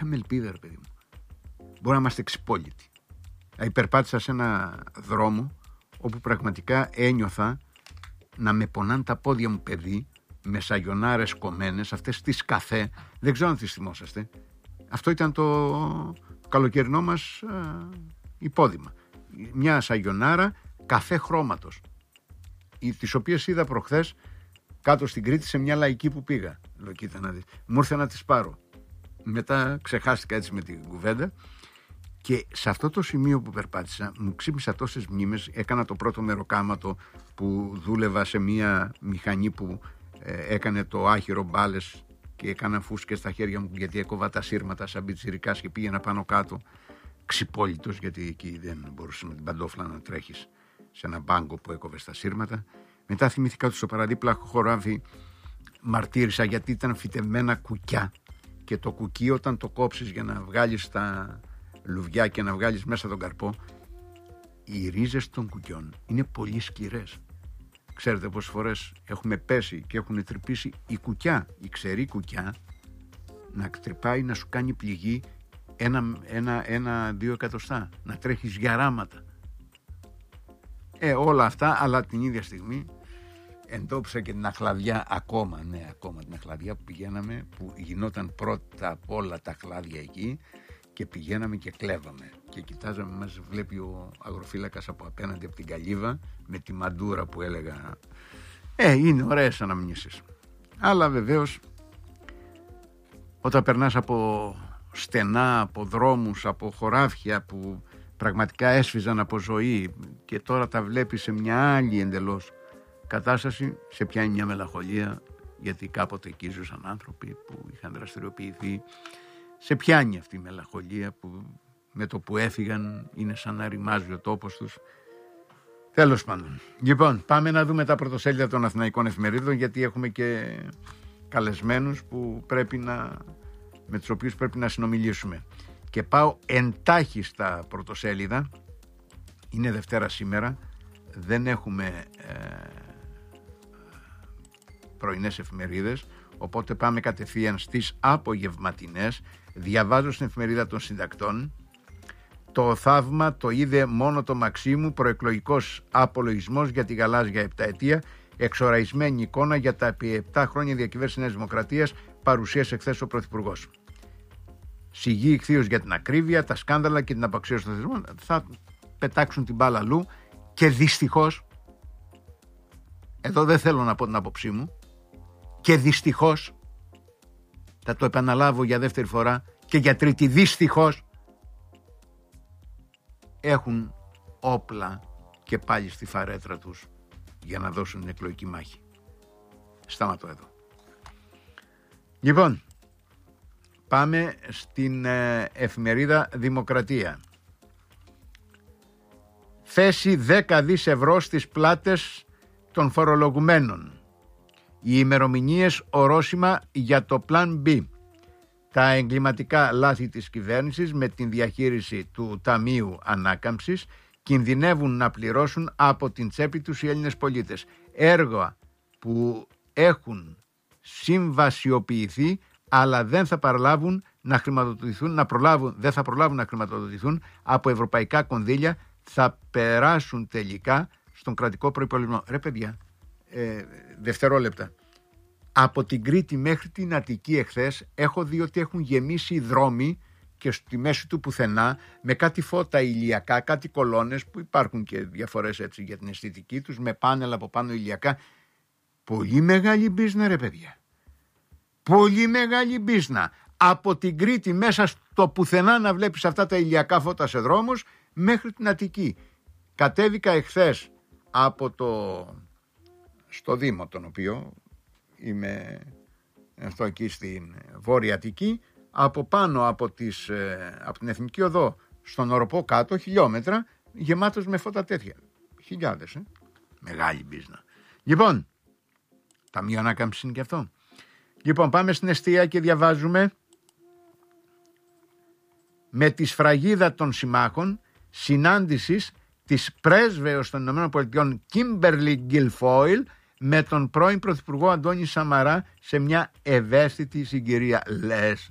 είχαμε ελπίδα, ρε παιδί μου. Μπορεί να είμαστε ξυπόλυτοι. Περπάτησα σε ένα δρόμο όπου πραγματικά ένιωθα να με πονάνε τα πόδια μου, παιδί, με σαγιονάρες κομμένες, αυτές τις καφέ. Δεν ξέρω αν τις θυμόσαστε. Αυτό ήταν το καλοκαιρινό μας υπόδημα. Μια σαγιονάρα καφέ χρώματος, τις οποίες είδα προχθές κάτω στην Κρήτη σε μια λαϊκή που πήγα. Λέω, κοίτα να δεις. Μου ήρθε να τις πάρω. Μετά ξεχάστηκα έτσι με την κουβέντα. Και σε αυτό το σημείο που περπάτησα μου ξύπνησα τόσες μνήμες. Έκανα το πρώτο μεροκάματο που δούλευα σε μια μηχανή που έκανε το άχυρο μπάλες και έκανα φούσκες στα χέρια μου γιατί έκοβα τα σύρματα σαν πιτσιρικάς και πήγαινα πάνω κάτω ξυπόλυτος, γιατί εκεί δεν μπορούσε με την παντόφλα να τρέχεις σε ένα μπάγκο που έκοβε στα σύρματα. Μετά θυμήθηκα ότι στο παραδίπλα χωράφι μαρτύρησα γιατί ήταν φυτευμένα κουκιά και το κουκί όταν το κόψεις για να βγάλεις τα λουβιά και να βγάλεις μέσα τον καρπό, οι ρίζες των κουκιών είναι πολύ σκληρές. Ξέρετε πόσες φορές έχουμε πέσει και έχουν τρυπήσει η κουκιά, η ξερή κουκιά, να τρυπάει, να σου κάνει πληγή 1-2 εκατοστά, να τρέχεις για ράματα. Όλα αυτά, αλλά την ίδια στιγμή εντόπισα και την αχλαδιά ακόμα την αχλαδιά που πηγαίναμε, που γινόταν πρώτα απ' όλα τα αχλάδια εκεί και πηγαίναμε και κλέβαμε και κοιτάζαμε, μας βλέπει ο αγροφύλακας από απέναντι από την καλύβα με τη μαντούρα που έλεγα. Είναι ωραίες αναμνήσεις, αλλά βεβαίως όταν περνάς από στενά, από δρόμους, από χωράφια που πραγματικά έσφιζαν από ζωή και τώρα τα βλέπεις σε μια άλλη εντελώς κατάσταση, σε πιάνει μια μελαγχολία, γιατί κάποτε εκεί ζούσαν άνθρωποι που είχαν δραστηριοποιηθεί. Σε πιάνει αυτή η μελαγχολία που με το που έφυγαν είναι σαν να ρημάζει ο τόπος τους. Τέλος πάντων. Λοιπόν, πάμε να δούμε τα πρωτοσέλιδα των αθηναϊκών εφημερίδων, γιατί έχουμε και καλεσμένους με τους οποίους πρέπει να συνομιλήσουμε. Και πάω εντάχει στα πρωτοσέλιδα. Είναι Δευτέρα σήμερα. Δεν έχουμε πρωινές εφημερίδες, οπότε πάμε κατευθείαν στις απογευματινές. Διαβάζω στην εφημερίδα των συντακτών. Το θαύμα το είδε μόνο το Μαξίμου, προεκλογικός απολογισμός για τη γαλάζια επταετία, εξοραϊσμένη εικόνα για τα επί 7 χρόνια διακυβέρνηση Νέας Δημοκρατίας, παρουσίασε χθες ο Πρωθυπουργός. Σιγή ηχθείως για την ακρίβεια, τα σκάνδαλα και την απαξίωση των θεσμών. Θα πετάξουν την μπάλα αλλού και δυστυχώς, εδώ δεν θέλω να πω την άποψή μου, και δυστυχώς, θα το επαναλάβω για δεύτερη φορά και για τρίτη, δυστυχώς, έχουν όπλα και πάλι στη φαρέτρα τους για να δώσουν την εκλογική μάχη. Σταματώ εδώ. Λοιπόν, πάμε στην εφημερίδα Δημοκρατία. Θέση 10 δις ευρώ στις πλάτες των φορολογουμένων. Οι ημερομηνίες ορόσημα για το Plan B. Τα εγκληματικά λάθη της κυβέρνησης με την διαχείριση του Ταμείου Ανάκαμψης κινδυνεύουν να πληρώσουν από την τσέπη τους οι Έλληνες πολίτες. Έργα που έχουν συμβασιοποιηθεί αλλά δεν θα προλάβουν να χρηματοδοτηθούν από ευρωπαϊκά κονδύλια, θα περάσουν τελικά στον κρατικό προϋπολογισμό. Ρε παιδιά, δευτερόλεπτα. Από την Κρήτη μέχρι την Αττική εχθές έχω δει ότι έχουν γεμίσει οι δρόμοι και στη μέση του πουθενά με κάτι φώτα ηλιακά, κάτι κολόνες που υπάρχουν και διαφορές έτσι για την αισθητική τους, με πάνελ από πάνω ηλιακά. Πολύ μεγάλη μπίζνα, ρε παιδιά. Πολύ μεγάλη μπίζνα. Από την Κρήτη μέσα στο πουθενά να βλέπεις αυτά τα ηλιακά φώτα σε δρόμους μέχρι την Αττική. Κατέβηκα εχθές στο Δήμο, τον οποίο είμαι αυτό εκεί στην Βόρεια Αττική, από πάνω από την Εθνική Οδό στον Οροπό κάτω, χιλιόμετρα, γεμάτος με φώτα τέτοια. Χιλιάδες, μεγάλη μπίζνα. Λοιπόν, Ταμείο Ανάκαμψης είναι και αυτό. Λοιπόν, πάμε στην εστία και διαβάζουμε: με τη σφραγίδα των συμμάχων συνάντησης της πρέσβεως των ΗΠΑ Κίμπερλι Γκιλφόιλ με τον πρώην Πρωθυπουργό Αντώνη Σαμαρά σε μια ευαίσθητη συγκυρία.